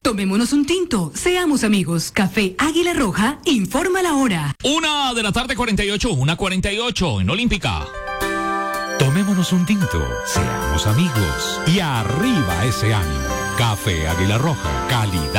Tomémonos un tinto, seamos amigos. Café Águila Roja, informa la hora. 1:48, 1:48 en Olímpica. Tomémonos un tinto, seamos amigos y arriba ese ánimo. Café Águila Roja, calidad